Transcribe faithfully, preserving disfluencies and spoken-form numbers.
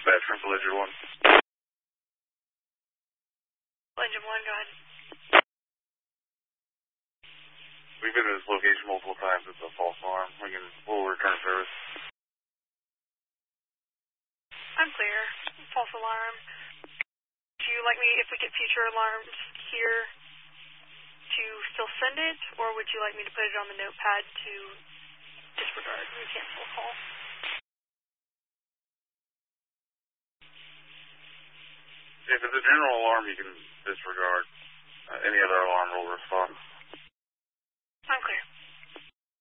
dispatch from Ledger one. Ledger one, go ahead. We've been to this location multiple times. It's a false alarm. We can, we'll return service. I'm clear. False alarm. Do you like me, if we get future alarms here, to still send it, or would you like me to put it on the notepad to disregard and cancel a call? If it's a general alarm, you can disregard. Uh, any other alarm will respond.